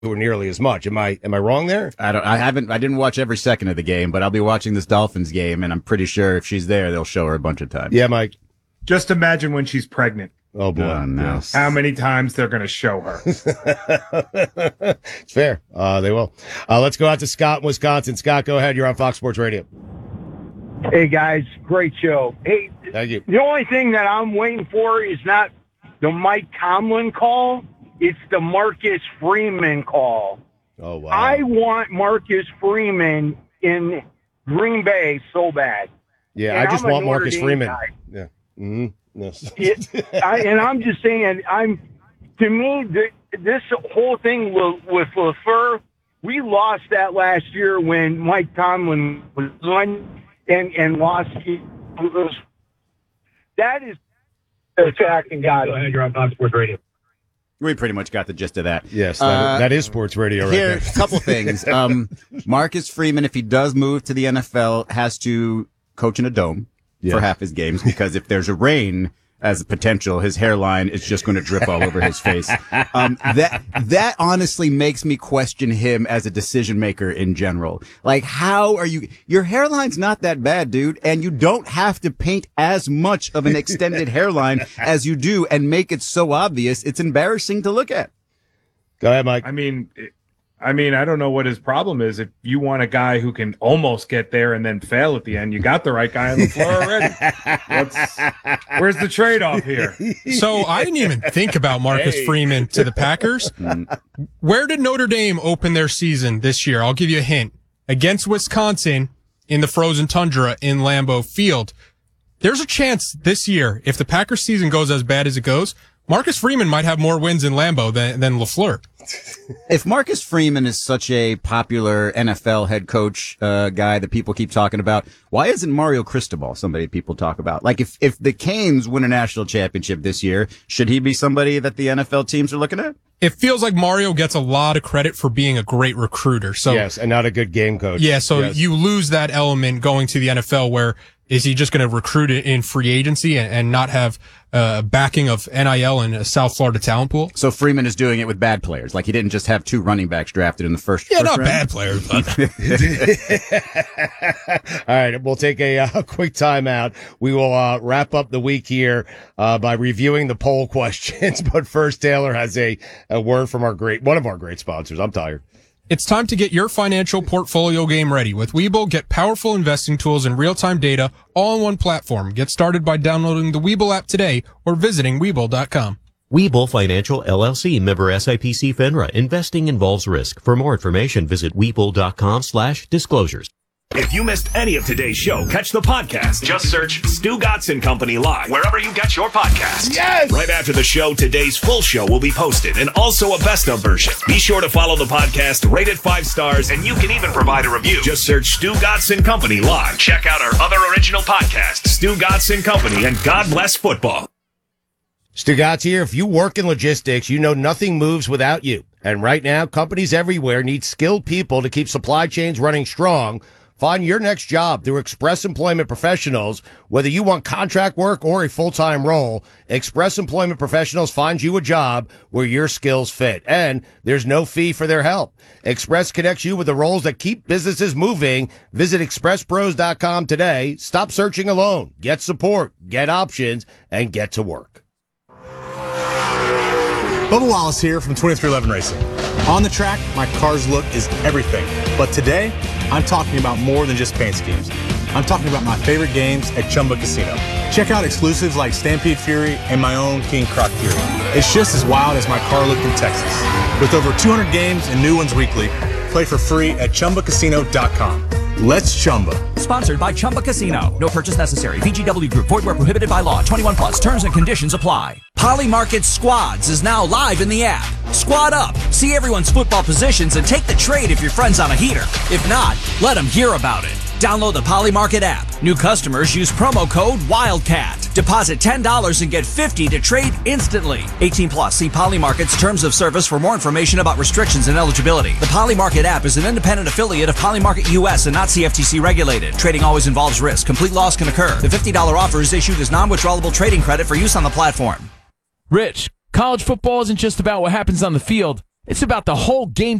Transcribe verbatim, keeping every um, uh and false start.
nearly as much. Am I am I wrong there? I don't. I haven't. I didn't watch every second of the game, but I'll be watching this Dolphins game, and I'm pretty sure if she's there, they'll show her a bunch of times. Yeah, Mike. Just imagine when she's pregnant. Oh boy, oh, no. Yes. How many times they're going to show her? It's fair. Uh, they will. Uh, let's go out to Scott in Wisconsin. Scott, go ahead. You're on Fox Sports Radio. Hey, guys. Great show. Hey, thank you. The only thing that I'm waiting for is not the Mike Tomlin call. It's the Marcus Freeman call. Oh, wow. I want Marcus Freeman in Green Bay so bad. Yeah, and I just I'm want a Notre Marcus Dame Freeman. guy. Yeah. Mm-hmm. Yes. it, I, and I'm just saying, I'm to me, the, this whole thing with, with LaFleur, we lost that last year when Mike Tomlin was on and, and lost. That is attacking God. Go ahead, you're on Fox Sports Radio. We pretty much got the gist of that. Yes, that, uh, that is sports radio right here, there. A couple things. Um, Marcus Freeman, if he does move to the N F L, has to coach in a dome yeah. for half his games, because if there's a rain as a potential, his hairline is just going to drip all over his face. Um, that, that honestly makes me question him as a decision maker in general. Like, how are you, your hairline's not that bad, dude, and you don't have to paint as much of an extended hairline as you do and make it so obvious. It's embarrassing to look at. Go ahead, Mike. I mean, I mean, I don't know what his problem is. If you want a guy who can almost get there and then fail at the end, you got the right guy on the floor already. What's, where's the trade-off here? So I didn't even think about Marcus Hey. Freeman to the Packers. Where did Notre Dame open their season this year? I'll give you a hint. Against Wisconsin in the frozen tundra in Lambeau Field. There's a chance this year, if the Packers season goes as bad as it goes, Marcus Freeman might have more wins in Lambeau than, than LaFleur. If Marcus Freeman is such a popular N F L head coach uh, guy that people keep talking about, why isn't Mario Cristobal somebody people talk about? Like, if, if the Canes win a national championship this year, should he be somebody that the N F L teams are looking at? It feels like Mario gets a lot of credit for being a great recruiter. So yes, and not a good game coach. Yeah, so yes. you lose that element going to the N F L, where is he just going to recruit it in free agency and, and not have uh, backing of N I L and a South Florida talent pool? So Freeman is doing it with bad players. Like, he didn't just have two running backs drafted in the first Yeah, first not round. bad players, but All right, we'll take a, uh, quick timeout. We will uh, wrap up the week here uh, by reviewing the poll questions. But first, Taylor has a, a word from our great one of our great sponsors. I'm tired. it's time to get your financial portfolio game ready. With Webull, get powerful investing tools and real-time data all on one platform. Get started by downloading the Webull app today or visiting Webull dot com. Webull Financial, L L C, member S I P C FINRA. Investing involves risk. For more information, visit Webull dot com slash disclosures. If you missed any of today's show, catch the podcast. Just search Stu Gotson Company Live, wherever you get your podcasts. Yes! Right after the show, today's full show will be posted, and also a best-of version. Be sure to follow the podcast, rate it five stars, and you can even provide a review. Just search Stu Gotson Company Live. Check out our other original podcasts, Stu Gotson Company, and God Bless Football. Stu Gotz here. If you work in logistics, you know nothing moves without you. And right now, companies everywhere need skilled people to keep supply chains running strong. Find your next job through Express Employment Professionals. Whether you want contract work or a full-time role, Express Employment Professionals finds you a job where your skills fit. And there's no fee for their help. Express connects you with the roles that keep businesses moving. Visit express pros dot com today. Stop searching alone. Get support, get options, and get to work. Bubba Wallace here from twenty-three eleven Racing. On the track, my car's look is everything. But today, I'm talking about more than just paint schemes. I'm talking about my favorite games at Chumba Casino. Check out exclusives like Stampede Fury and my own King Croc Fury. It's just as wild as my car looked in Texas. With over two hundred games and new ones weekly, play for free at chumba casino dot com. Let's Chumba. Sponsored by Chumba Casino. No purchase necessary. V G W Group. Void where prohibited by law. twenty-one plus. Terms and conditions apply. Polymarket Squads is now live in the app. Squad up. See everyone's football positions and take the trade if your friend's on a heater. If not, let them hear about it. Download the Polymarket app. New customers use promo code WILDCAT. Deposit ten dollars and get fifty dollars to trade instantly. eighteen plus. See Polymarket's terms of service for more information about restrictions and eligibility. The Polymarket app is an independent affiliate of Polymarket U S and not C F T C regulated. Trading always involves risk. Complete loss can occur. The fifty dollars offer is issued as non-withdrawable trading credit for use on the platform. Rich, college football isn't just about what happens on the field. It's about the whole game